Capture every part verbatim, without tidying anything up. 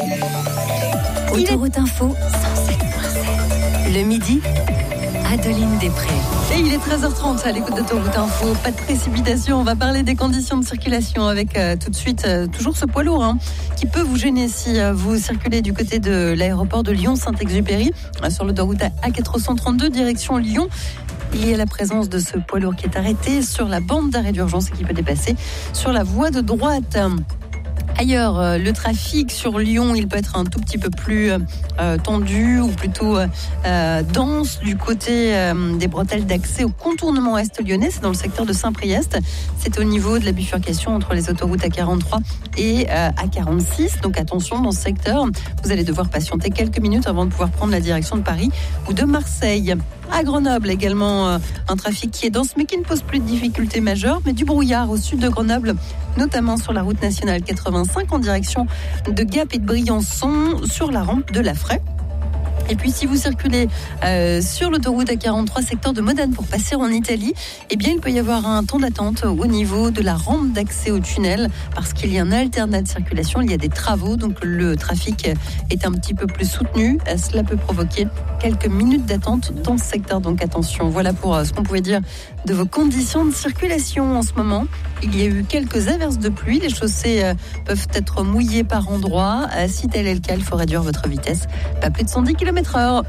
Autoroute Info cent sept virgule sept. Le midi, Adeline Després. Et il est treize heures trente à l'écoute d'Autoroute Info. Pas de précipitation. On va parler des conditions de circulation avec euh, tout de suite euh, toujours ce poids lourd hein, qui peut vous gêner si euh, vous circulez du côté de l'aéroport de Lyon-Saint-Exupéry euh, sur l'autoroute A quatre cent trente-deux direction Lyon. Il y a la présence de ce poids lourd qui est arrêté sur la bande d'arrêt d'urgence et qui peut dépasser sur la voie de droite. Ailleurs, le trafic sur Lyon, il peut être un tout petit peu plus euh, tendu ou plutôt euh, dense du côté euh, des bretelles d'accès au contournement est lyonnais. C'est dans le secteur de Saint-Priest. C'est au niveau de la bifurcation entre les autoroutes A quarante-trois et euh, A quarante-six. Donc attention dans ce secteur. Vous allez devoir patienter quelques minutes avant de pouvoir prendre la direction de Paris ou de Marseille. À Grenoble également, euh, un trafic qui est dense mais qui ne pose plus de difficultés majeures, mais du brouillard au sud de Grenoble, notamment sur la route nationale quatre-vingt-cinq en direction de Gap et de Briançon sur la rampe de la Fraie. Et puis si vous circulez euh, sur l'autoroute A quarante-trois secteur de Modane pour passer en Italie, eh bien il peut y avoir un temps d'attente au niveau de la rampe d'accès au tunnel parce qu'il y a un alternat de circulation, il y a des travaux, donc le trafic est un petit peu plus soutenu. Cela peut provoquer quelques minutes d'attente dans ce secteur, donc attention. Voilà pour ce qu'on pouvait dire de vos conditions de circulation en ce moment. Il y a eu quelques averses de pluie, les chaussées euh, peuvent être mouillées par endroits. Euh, si tel est le cas, il faut réduire votre vitesse, pas plus de cent dix kilomètres heure.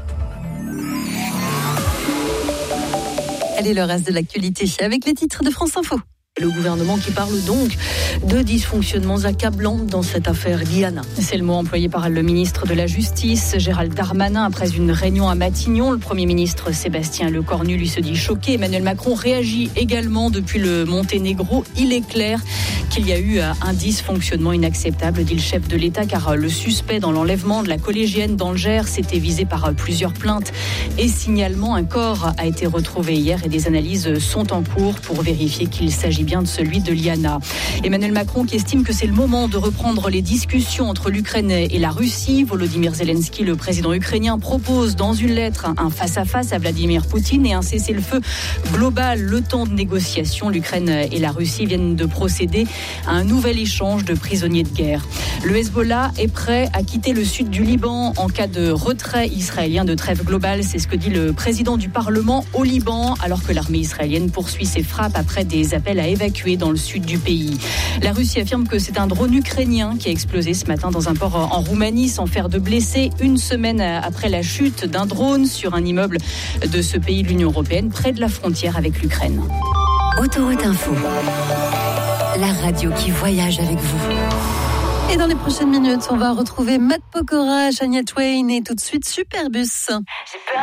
Allez, le reste de l'actualité avec les titres de France Info. Le gouvernement qui parle donc de dysfonctionnements accablants dans cette affaire Diana. C'est le mot employé par le ministre de la Justice, Gérald Darmanin, après une réunion à Matignon. Le Premier ministre Sébastien Lecornu lui se dit choqué. Emmanuel Macron réagit également depuis le Monténégro. Il est clair qu'il y a eu un dysfonctionnement inacceptable, dit le chef de l'État, car le suspect dans l'enlèvement de la collégienne dans le Gers s'était visé par plusieurs plaintes et signalements. Un corps a été retrouvé hier et des analyses sont en cours pour vérifier qu'il s'agit bien de celui de Liana. Emmanuel Macron qui estime que c'est le moment de reprendre les discussions entre l'Ukraine et la Russie. Volodymyr Zelensky, le président ukrainien, propose dans une lettre un face-à-face à Vladimir Poutine et un cessez-le-feu global. Le temps de négociation, l'Ukraine et la Russie viennent de procéder à un nouvel échange de prisonniers de guerre. Le Hezbollah est prêt à quitter le sud du Liban en cas de retrait israélien de trêve globale. C'est ce que dit le président du Parlement au Liban, alors que l'armée israélienne poursuit ses frappes après des appels à évacuer dans le sud du pays. La Russie affirme que c'est un drone ukrainien qui a explosé ce matin dans un port en Roumanie sans faire de blessés, une semaine après la chute d'un drone sur un immeuble de ce pays de l'Union européenne près de la frontière avec l'Ukraine. Autoroute Info, la radio qui voyage avec vous. Et dans les prochaines minutes, on va retrouver Matt Pokora, Shania Twain et tout de suite Superbus.